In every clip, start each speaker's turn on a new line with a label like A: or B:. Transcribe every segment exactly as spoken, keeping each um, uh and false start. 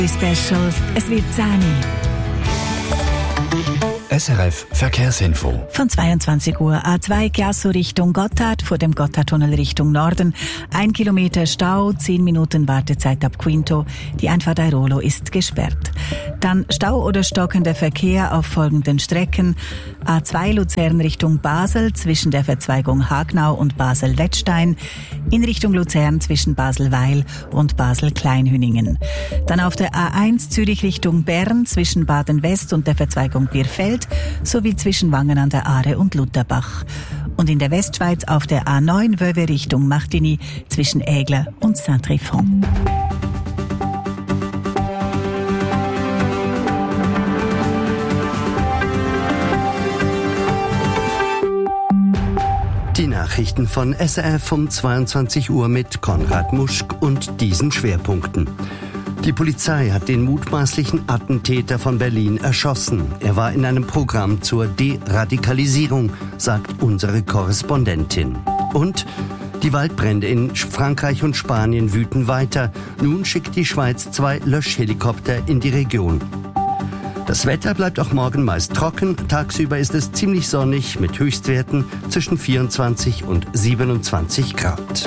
A: Special. Es wird zehn.
B: S R F Verkehrsinfo.
A: Von zweiundzwanzig Uhr A zwei Chiasso Richtung Gotthard, vor dem Gotthardtunnel Richtung Norden. Ein Kilometer Stau, zehn Minuten Wartezeit ab Quinto. Die Einfahrt Airolo ist gesperrt. Dann Stau oder stockender Verkehr auf folgenden Strecken. A zwei Luzern Richtung Basel zwischen der Verzweigung Hagnau und Basel-Wettstein. In Richtung Luzern zwischen Basel-Weil und Basel-Kleinhüningen. Dann auf der A eins Zürich Richtung Bern zwischen Baden-West und der Verzweigung Bierfeld sowie zwischen Wangen an der Aare und Lutherbach. Und in der Westschweiz auf der A neun Wöwe Richtung Martigny zwischen Aigle und Saint-Tryphon.
C: Die Nachrichten von S R F um zweiundzwanzig Uhr mit Konrad Muschk und diesen Schwerpunkten. Die Polizei hat den mutmaßlichen Attentäter von Berlin erschossen. Er war in einem Programm zur Deradikalisierung, sagt unsere Korrespondentin. Und die Waldbrände in Frankreich und Spanien wüten weiter. Nun schickt die Schweiz zwei Löschhelikopter in die Region. Das Wetter bleibt auch morgen meist trocken. Tagsüber ist es ziemlich sonnig mit Höchstwerten zwischen vierundzwanzig und siebenundzwanzig Grad.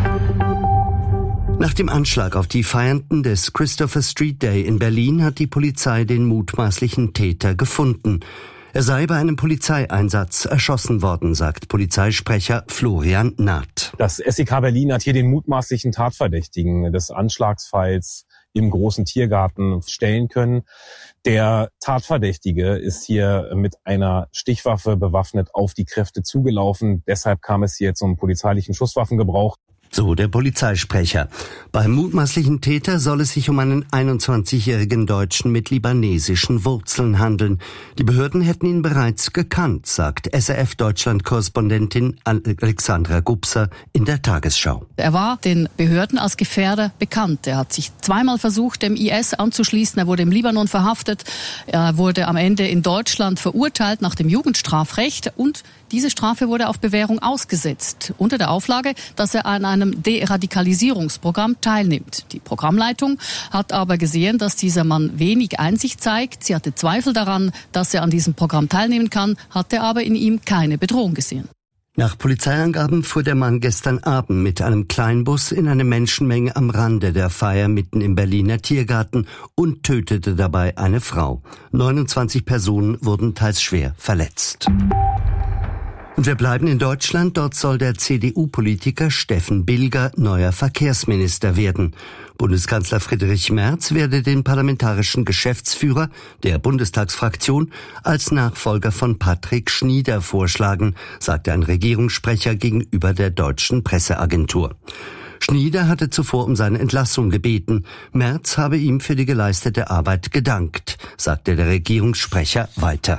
C: Nach dem Anschlag auf die Feiernden des Christopher Street Day in Berlin hat die Polizei den mutmaßlichen Täter gefunden. Er sei bei einem Polizeieinsatz erschossen worden, sagt Polizeisprecher Florian Naht.
D: Das S E K Berlin hat hier den mutmaßlichen Tatverdächtigen des Anschlagsfalls im großen Tiergarten stellen können. Der Tatverdächtige ist hier mit einer Stichwaffe bewaffnet auf die Kräfte zugelaufen. Deshalb kam es hier zum polizeilichen Schusswaffengebrauch.
C: So der Polizeisprecher. Beim mutmaßlichen Täter soll es sich um einen einundzwanzigjährigen Deutschen mit libanesischen Wurzeln handeln. Die Behörden hätten ihn bereits gekannt, sagt S R F-Deutschland-Korrespondentin Alexandra Gubser in der Tagesschau.
E: Er war den Behörden als Gefährder bekannt. Er hat sich zweimal versucht, dem I S anzuschließen. Er wurde im Libanon verhaftet. Er wurde am Ende in Deutschland verurteilt nach dem Jugendstrafrecht und diese Strafe wurde auf Bewährung ausgesetzt, unter der Auflage, dass er an einem Deradikalisierungsprogramm teilnimmt. Die Programmleitung hat aber gesehen, dass dieser Mann wenig Einsicht zeigt. Sie hatte Zweifel daran, dass er an diesem Programm teilnehmen kann, hatte aber in ihm keine Bedrohung gesehen.
C: Nach Polizeiangaben fuhr der Mann gestern Abend mit einem Kleinbus in eine Menschenmenge am Rande der Feier mitten im Berliner Tiergarten und tötete dabei eine Frau. neunundzwanzig Personen wurden teils schwer verletzt. Und wir bleiben in Deutschland. Dort soll der C D U-Politiker Steffen Bilger neuer Verkehrsminister werden. Bundeskanzler Friedrich Merz werde den parlamentarischen Geschäftsführer der Bundestagsfraktion als Nachfolger von Patrick Schnieder vorschlagen, sagte ein Regierungssprecher gegenüber der deutschen Presseagentur. Schnieder hatte zuvor um seine Entlassung gebeten. Merz habe ihm für die geleistete Arbeit gedankt, sagte der Regierungssprecher weiter.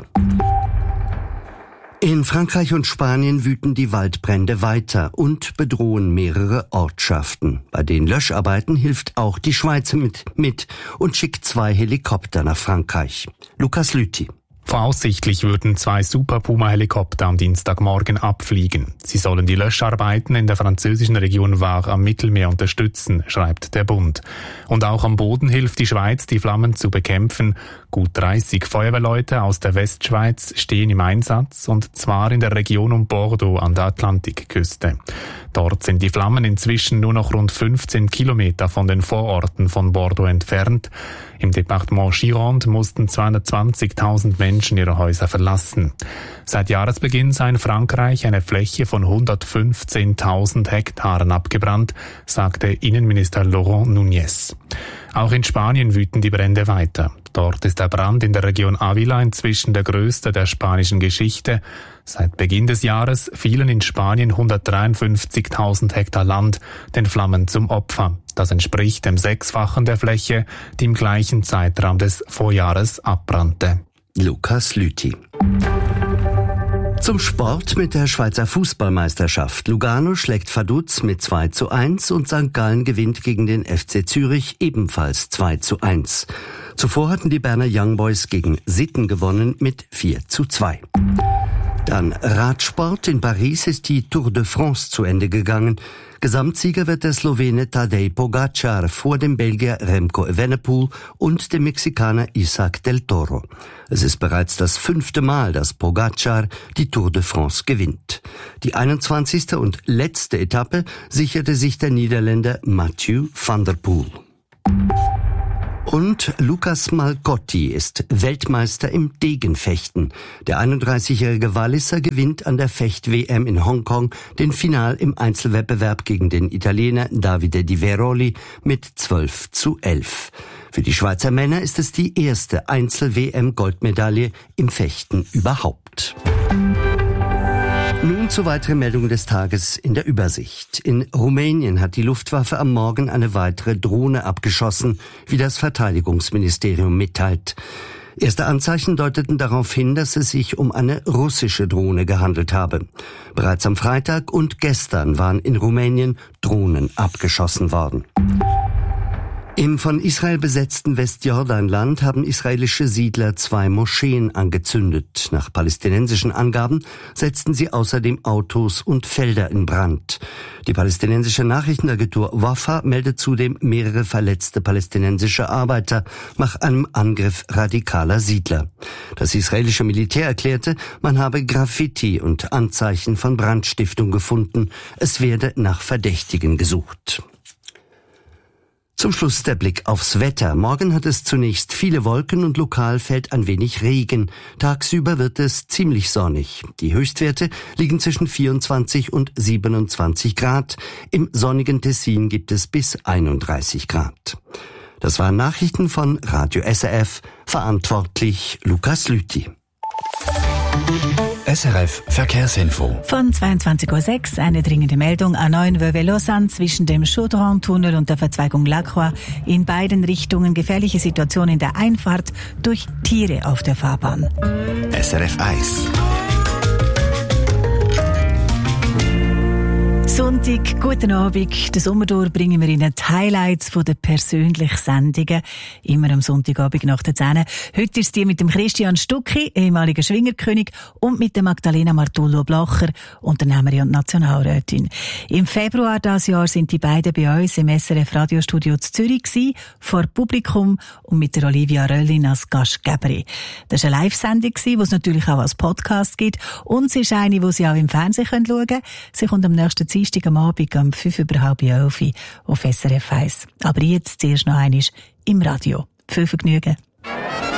C: In Frankreich und Spanien wüten die Waldbrände weiter und bedrohen mehrere Ortschaften. Bei den Löscharbeiten hilft auch die Schweiz mit, mit und schickt zwei Helikopter nach Frankreich. Lukas Lüthi.
F: Voraussichtlich würden zwei Super Puma-Helikopter am Dienstagmorgen abfliegen. Sie sollen die Löscharbeiten in der französischen Region Var am Mittelmeer unterstützen, schreibt der Bund. Und auch am Boden hilft die Schweiz, die Flammen zu bekämpfen. Gut dreißig Feuerwehrleute aus der Westschweiz stehen im Einsatz, und zwar in der Region um Bordeaux an der Atlantikküste. Dort sind die Flammen inzwischen nur noch rund fünfzehn Kilometer von den Vororten von Bordeaux entfernt. Im Departement Gironde mussten zweihundertzwanzigtausend Menschen ihre Häuser verlassen. Seit Jahresbeginn sei in Frankreich eine Fläche von hundertfünfzehntausend Hektaren abgebrannt, sagte Innenminister Laurent Nunez. Auch in Spanien wüten die Brände weiter. Dort ist der Brand in der Region Ávila inzwischen der größte der spanischen Geschichte. Seit Beginn des Jahres fielen in Spanien hundertdreiundfünfzigtausend Hektar Land den Flammen zum Opfer. Das entspricht dem Sechsfachen der Fläche, die im gleichen Zeitraum des Vorjahres abbrannte.
C: Lukas Lüthi. Zum Sport mit der Schweizer Fußballmeisterschaft. Lugano schlägt Vaduz mit zwei zu eins und Sankt Gallen gewinnt gegen den F C Zürich ebenfalls zwei zu eins. Zuvor hatten die Berner Young Boys gegen Sitten gewonnen mit vier zu zwei. Dann Radsport. In Paris ist die Tour de France zu Ende gegangen. Gesamtsieger wird der Slowene Tadej Pogacar vor dem Belgier Remco Evenepoel und dem Mexikaner Isaac del Toro. Es ist bereits das fünfte Mal, dass Pogacar die Tour de France gewinnt. Die einundzwanzigste und letzte Etappe sicherte sich der Niederländer Mathieu van der Poel. Und Lucas Malgotti ist Weltmeister im Degenfechten. Der einunddreißigjährige Walliser gewinnt an der Fecht-W M in Hongkong den Final im Einzelwettbewerb gegen den Italiener Davide Di Veroli mit zwölf zu elf. Für die Schweizer Männer ist es die erste Einzel-W M-Goldmedaille im Fechten überhaupt. Nun zu weiteren Meldungen des Tages in der Übersicht. In Rumänien hat die Luftwaffe am Morgen eine weitere Drohne abgeschossen, wie das Verteidigungsministerium mitteilt. Erste Anzeichen deuteten darauf hin, dass es sich um eine russische Drohne gehandelt habe. Bereits am Freitag und gestern waren in Rumänien Drohnen abgeschossen worden. Im von Israel besetzten Westjordanland haben israelische Siedler zwei Moscheen angezündet. Nach palästinensischen Angaben setzten sie außerdem Autos und Felder in Brand. Die palästinensische Nachrichtenagentur Wafa meldet zudem mehrere verletzte palästinensische Arbeiter nach einem Angriff radikaler Siedler. Das israelische Militär erklärte, man habe Graffiti und Anzeichen von Brandstiftung gefunden. Es werde nach Verdächtigen gesucht. Zum Schluss der Blick aufs Wetter. Morgen hat es zunächst viele Wolken und lokal fällt ein wenig Regen. Tagsüber wird es ziemlich sonnig. Die Höchstwerte liegen zwischen vierundzwanzig und siebenundzwanzig Grad. Im sonnigen Tessin gibt es bis einunddreißig Grad. Das waren Nachrichten von Radio S R F. Verantwortlich Lukas Lüthi.
B: S R F Verkehrsinfo.
A: Von zweiundzwanzig Uhr sechs eine dringende Meldung A neun Vevey-Lausanne zwischen dem Chaudron-Tunnel und der Verzweigung Lacroix. In beiden Richtungen gefährliche Situation in der Einfahrt durch Tiere auf der Fahrbahn.
B: S R F eins.
A: Sonntag, guten Abend. Den Sommer durch bringen wir Ihnen die Highlights von den persönlichen Sendungen. Immer am Sonntagabend nach der zehn. Heute ist die mit dem Christian Stucki, ehemaliger Schwingerkönig, und mit der Magdalena Martullo-Blacher, Unternehmerin und Nationalrätin. Im Februar dieses Jahr sind die beiden bei uns im S R F Radiostudio zu Zürich gewesen, vor Publikum und mit der Olivia Röllin als Gastgeberin. Das war eine Live-Sendung, die es natürlich auch als Podcast gibt. Und sie ist eine, die Sie auch im Fernsehen schauen können. Sie kommt am nächsten Dienstag am Abend um fünf über halb elf auf S R F eins. Aber jetzt zuerst noch einmal im Radio. Viel Vergnügen.